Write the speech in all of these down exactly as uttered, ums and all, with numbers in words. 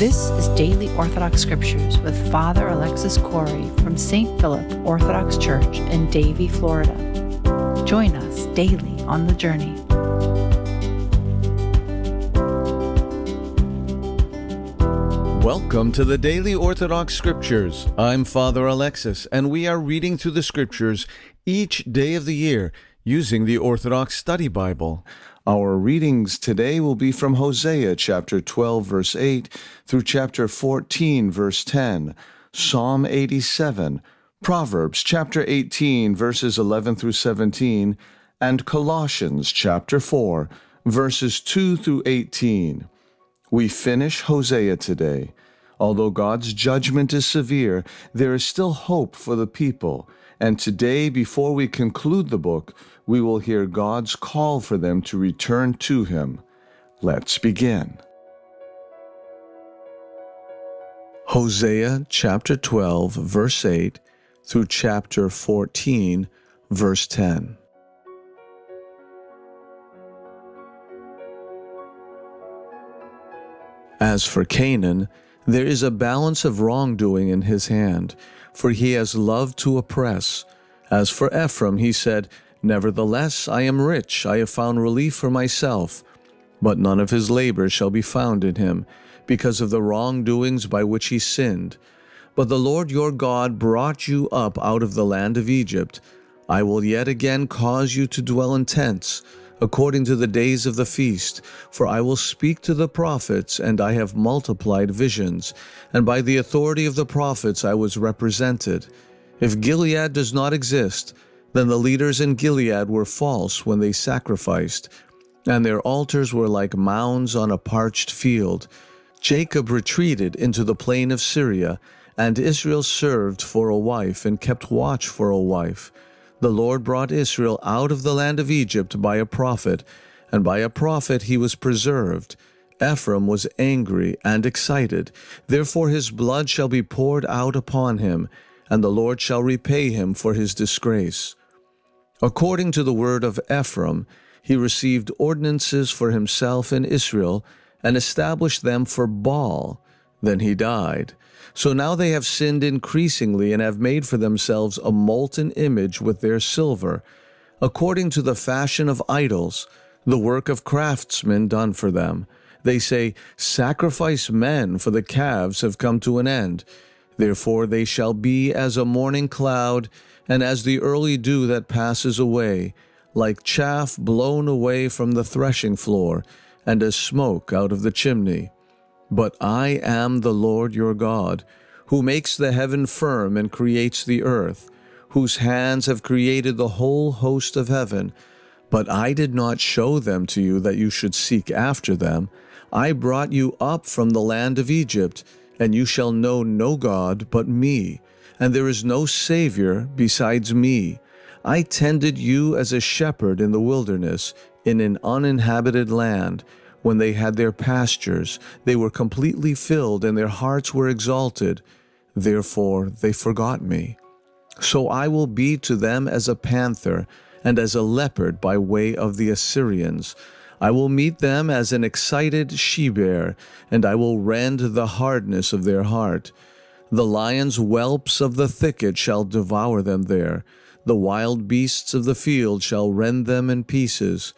This is Daily Orthodox Scriptures with Father Alexis Corey from Saint Philip Orthodox Church in Davie, Florida. Join us daily on the journey. Welcome to the Daily Orthodox Scriptures. I'm Father Alexis, and we are reading through the Scriptures each day of the year using the Orthodox Study Bible. Our readings today will be from Hosea chapter twelve, verse eight, through chapter fourteen, verse ten, Psalm eighty-seven, Proverbs chapter eighteen, verses eleven through seventeen, and Colossians chapter four, verses two through eighteen. We finish Hosea today. Although God's judgment is severe, there is still hope for the people. And today, before we conclude the book, we will hear God's call for them to return to Him. Let's begin. Hosea chapter twelve, verse eight, through chapter fourteen, verse ten. As for Canaan, there is a balance of wrongdoing in his hand, for he has loved to oppress. As for Ephraim, he said, Nevertheless, I am rich, I have found relief for myself. But none of his labor shall be found in him, because of the wrongdoings by which he sinned. But the Lord your God brought you up out of the land of Egypt. I will yet again cause you to dwell in tents, according to the days of the feast, for I will speak to the prophets, and I have multiplied visions, and by the authority of the prophets I was represented. If Gilead does not exist, then the leaders in Gilead were false when they sacrificed, and their altars were like mounds on a parched field. Jacob retreated into the plain of Syria, and Israel served for a wife and kept watch for a wife. The Lord brought Israel out of the land of Egypt by a prophet, and by a prophet he was preserved. Ephraim was angry and excited, therefore his blood shall be poured out upon him, and the Lord shall repay him for his disgrace. According to the word of Ephraim, he received ordinances for himself in Israel, and established them for Baal. Then he died. So now they have sinned increasingly and have made for themselves a molten image with their silver, according to the fashion of idols, the work of craftsmen done for them. They say, Sacrifice men, for the calves have come to an end. Therefore they shall be as a morning cloud, and as the early dew that passes away, like chaff blown away from the threshing floor, and as smoke out of the chimney. But I am the Lord your God, who makes the heaven firm and creates the earth, whose hands have created the whole host of heaven. But I did not show them to you that you should seek after them. I brought you up from the land of Egypt, and you shall know no God but me, and there is no Savior besides me. I tended you as a shepherd in the wilderness, in an uninhabited land. When they had their pastures, they were completely filled, and their hearts were exalted. Therefore they forgot me. So I will be to them as a panther, and as a leopard by way of the Assyrians. I will meet them as an excited she-bear, and I will rend the hardness of their heart. The lions' whelps of the thicket shall devour them there. The wild beasts of the field shall rend them in pieces.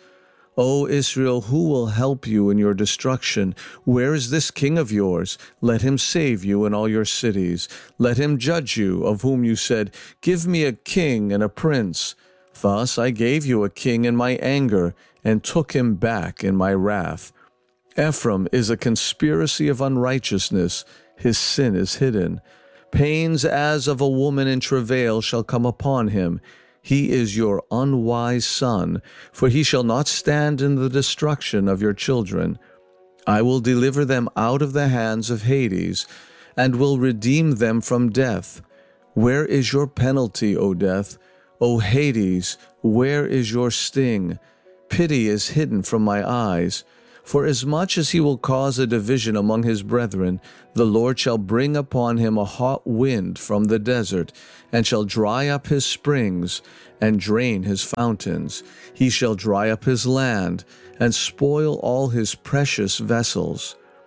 O Israel, who will help you in your destruction? Where is this king of yours? Let him save you in all your cities. Let him judge you, of whom you said, Give me a king and a prince. Thus I gave you a king in my anger, and took him back in my wrath. Ephraim is a conspiracy of unrighteousness. His sin is hidden. Pains as of a woman in travail shall come upon him. He is your unwise son, for he shall not stand in the destruction of your children. I will deliver them out of the hands of Hades, and will redeem them from death. Where is your penalty, O death? O Hades, where is your sting? Pity is hidden from my eyes. For as much as he will cause a division among his brethren, the Lord shall bring upon him a hot wind from the desert, and shall dry up his springs, and drain his fountains. He shall dry up his land, and spoil all his precious vessels.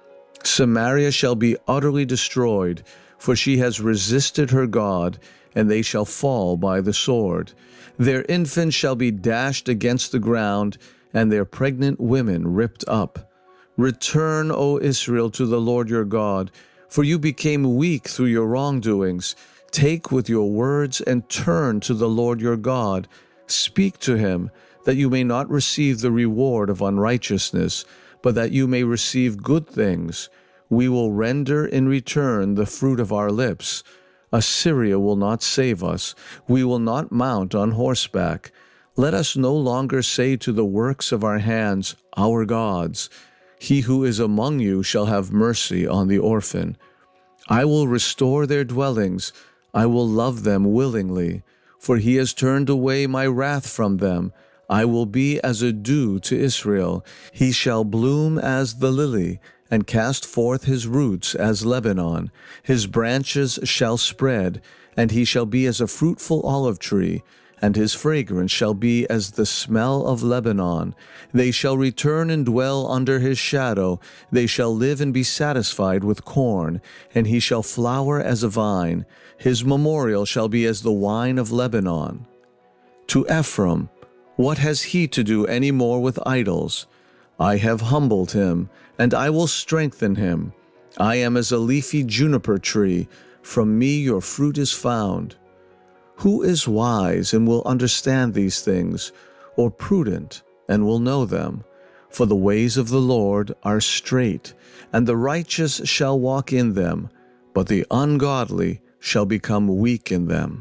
Samaria shall be utterly destroyed, for she has resisted her God, and they shall fall by the sword. Their infants shall be dashed against the ground, and their pregnant women ripped up. Return, O Israel, to the Lord your God, for you became weak through your wrongdoings. Take with your words and turn to the Lord your God. Speak to him, that you may not receive the reward of unrighteousness, but that you may receive good things. We will render in return the fruit of our lips. Assyria will not save us. We will not mount on horseback. Let us no longer say to the works of our hands, our gods. He who is among you shall have mercy on the orphan. I will restore their dwellings. I will love them willingly. For he has turned away my wrath from them. I will be as a dew to Israel. He shall bloom as the lily, and cast forth his roots as Lebanon. His branches shall spread, and he shall be as a fruitful olive tree, and his fragrance shall be as the smell of Lebanon. They shall return and dwell under his shadow. They shall live and be satisfied with corn, and he shall flower as a vine. His memorial shall be as the wine of Lebanon. To Ephraim, what has he to do any more with idols? I have humbled him, and I will strengthen him. I am as a leafy juniper tree. From me your fruit is found. Who is wise and will understand these things, or prudent and will know them? For the ways of the Lord are straight, and the righteous shall walk in them, but the ungodly shall become weak in them.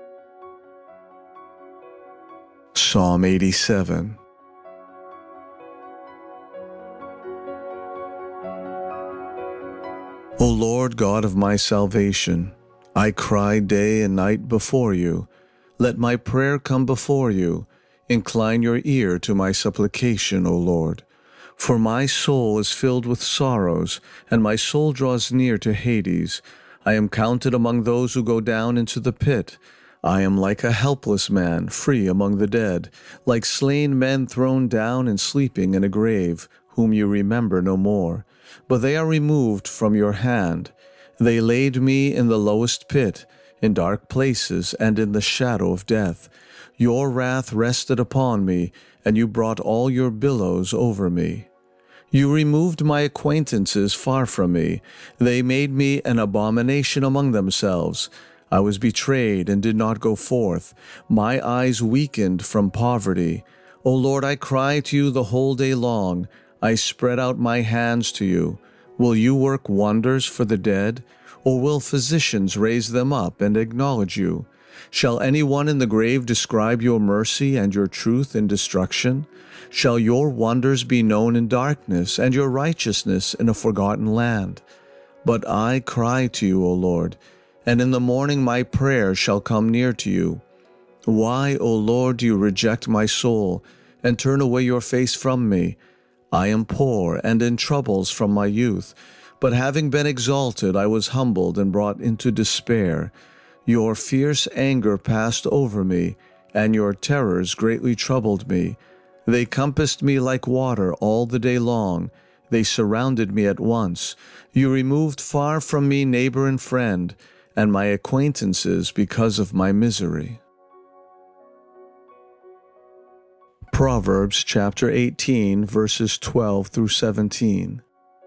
Psalm eighty-seven. O Lord God of my salvation, I cry day and night before you. Let my prayer come before you. Incline your ear to my supplication, O Lord. For my soul is filled with sorrows, and my soul draws near to Hades. I am counted among those who go down into the pit. I am like a helpless man, free among the dead, like slain men thrown down and sleeping in a grave, whom you remember no more. But they are removed from your hand. They laid me in the lowest pit, in dark places and in the shadow of death. Your wrath rested upon me, and you brought all your billows over me. You removed my acquaintances far from me. They made me an abomination among themselves. I was betrayed and did not go forth. My eyes weakened from poverty. O Lord, I cry to you the whole day long. I spread out my hands to you. Will you work wonders for the dead? Or will physicians raise them up and acknowledge you? Shall anyone in the grave describe your mercy and your truth in destruction? Shall your wonders be known in darkness, and your righteousness in a forgotten land? But I cry to you, O Lord, and in the morning my prayer shall come near to you. Why, O Lord, do you reject my soul, and turn away your face from me? I am poor and in troubles from my youth, but having been exalted I was humbled and brought into despair. Your fierce anger passed over me, and your terrors greatly troubled me. They compassed me like water all the day long. They surrounded me at once. You removed far from me neighbor and friend, and my acquaintances because of my misery. Proverbs chapter eighteen, verses twelve through seventeen.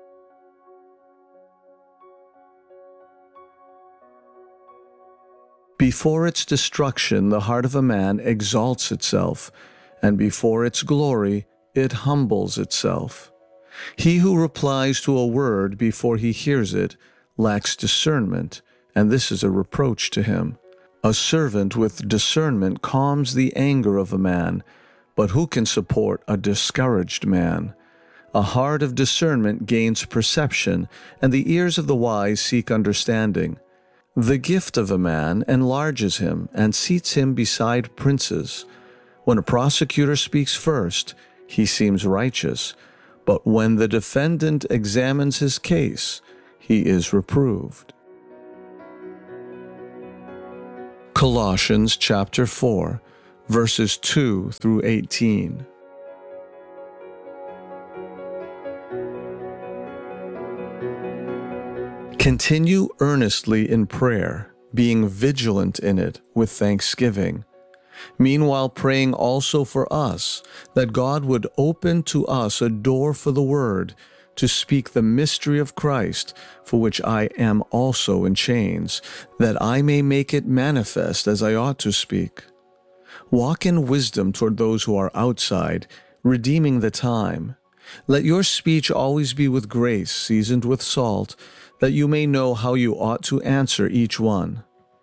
Before its destruction the heart of a man exalts itself, and before its glory it humbles itself. He who replies to a word before he hears it lacks discernment, and this is a reproach to him. A servant with discernment calms the anger of a man, but who can support a discouraged man? A heart of discernment gains perception, and the ears of the wise seek understanding. The gift of a man enlarges him and seats him beside princes. When a prosecutor speaks first, he seems righteous, but when the defendant examines his case, he is reproved. Colossians chapter four, verses two through eighteen. Continue earnestly in prayer, being vigilant in it with thanksgiving. Meanwhile, praying also for us, that God would open to us a door for the word, to speak the mystery of Christ, for which I am also in chains, that I may make it manifest as I ought to speak. Walk in wisdom toward those who are outside, redeeming the time. Let your speech always be with grace, seasoned with salt, that you may know how you ought to answer each one.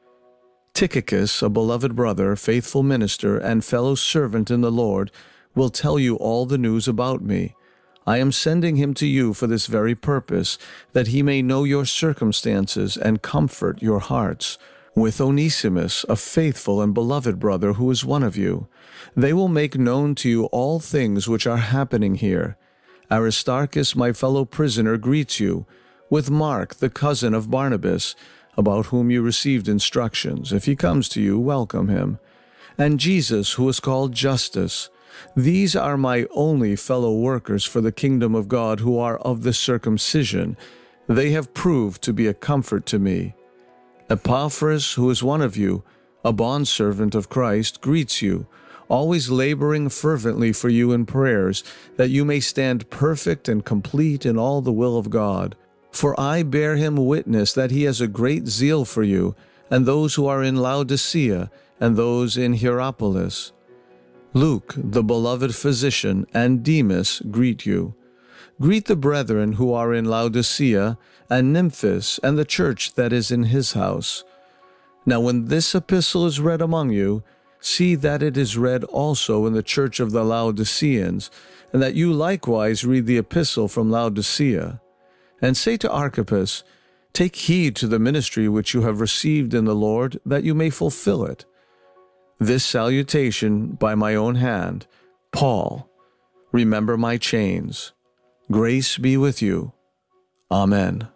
Tychicus, a beloved brother, faithful minister, and fellow servant in the Lord, will tell you all the news about me. I am sending him to you for this very purpose, that he may know your circumstances and comfort your hearts. With Onesimus, a faithful and beloved brother who is one of you, they will make known to you all things which are happening here. Aristarchus, my fellow prisoner, greets you, with Mark, the cousin of Barnabas, about whom you received instructions. If he comes to you, welcome him. And Jesus, who is called Justus. These are my only fellow workers for the kingdom of God, who are of the circumcision. They have proved to be a comfort to me. Epaphras, who is one of you, a bondservant of Christ, greets you, always laboring fervently for you in prayers, that you may stand perfect and complete in all the will of God. For I bear him witness that he has a great zeal for you, and those who are in Laodicea, and those in Hierapolis. Luke, the beloved physician, and Demas greet you. Greet the brethren who are in Laodicea, and Nymphas, and the church that is in his house. Now when this epistle is read among you, see that it is read also in the church of the Laodiceans, and that you likewise read the epistle from Laodicea. And say to Archippus, take heed to the ministry which you have received in the Lord, that you may fulfill it. This salutation by my own hand, Paul. Remember my chains. Grace be with you. Amen.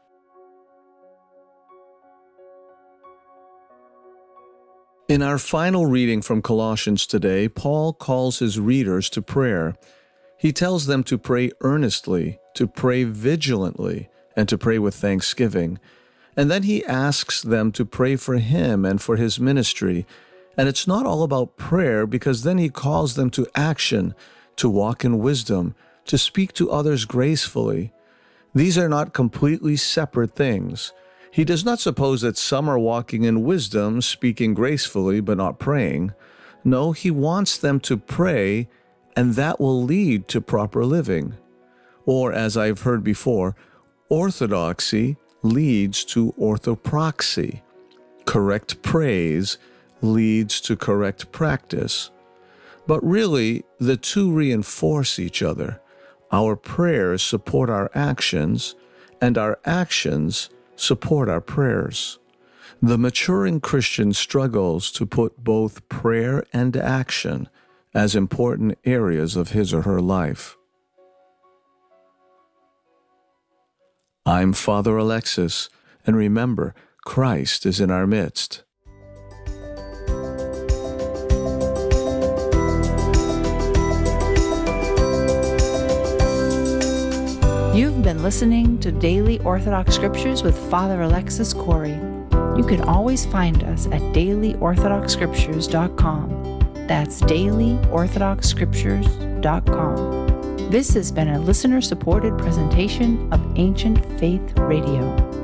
In our final reading from Colossians today, Paul calls his readers to prayer. He tells them to pray earnestly, to pray vigilantly, and to pray with thanksgiving. And then he asks them to pray for him and for his ministry. And it's not all about prayer, because then he calls them to action, to walk in wisdom, to speak to others gracefully. These are not completely separate things. He does not suppose that some are walking in wisdom, speaking gracefully, but not praying. No, he wants them to pray, and that will lead to proper living. Or, as I've heard before, orthodoxy leads to orthopraxy. Correct praise leads to correct practice. But really, the two reinforce each other. Our prayers support our actions, and our actions support our prayers. The maturing Christian struggles to put both prayer and action as important areas of his or her life. I'm Father Alexis, and remember, Christ is in our midst. You've been listening to Daily Orthodox Scriptures with Father Alexis Corey. You can always find us at daily orthodox scriptures dot com. That's daily orthodox scriptures dot com. This has been a listener-supported presentation of Ancient Faith Radio.